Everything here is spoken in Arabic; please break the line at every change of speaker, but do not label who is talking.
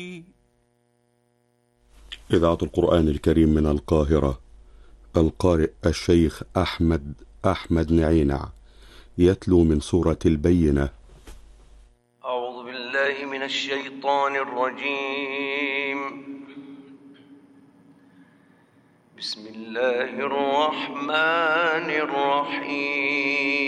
إذاعة القرآن الكريم من القاهرة، القارئ الشيخ أحمد نعينع يتلو من سورة البينة.
أعوذ بالله من الشيطان الرجيم. بسم الله الرحمن الرحيم.